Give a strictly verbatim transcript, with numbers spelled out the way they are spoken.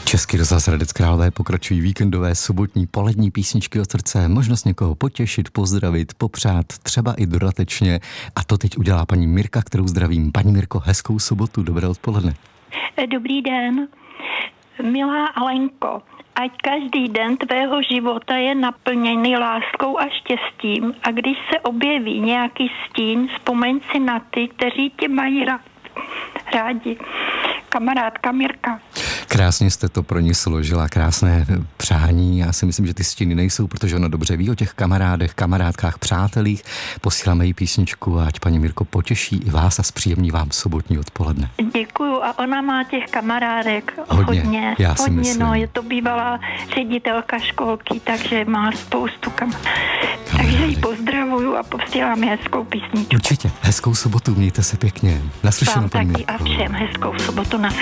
Český rozhlas Hradec Králové pokračují víkendové sobotní polední písničky od srdce. Možnost někoho potěšit, pozdravit, popřát, třeba i dodatečně. A to teď udělá paní Mirka, kterou zdravím. Paní Mirko, hezkou sobotu, dobré odpoledne. Dobrý den. Milá Alenko, ať každý den tvého života je naplněný láskou a štěstím a když se objeví nějaký stín, vzpomeň si na ty, kteří tě mají rád, rádi. Kamarádka Mirka. Krásně jste to pro ní složila, krásné přání. Já si myslím, že ty stíny nejsou, protože ona dobře ví o těch kamarádech, kamarádkách, přátelích. Posíláme jí písničku a ať paní Mirko potěší i vás a zpříjemní vám sobotní odpoledne. Děkuju a ona má těch kamarádek hodně. Hodně, já si hodně myslím. No, je to bývalá ředitelka školky, takže má spoustu kamarádů. Takže ji pozdravuju a posílám hezkou písničku. Určitě. Hezkou sobotu, mějte se pěkně. Naslyšenou, vám paní taky Mirko. a všem hezkou sobotu. Na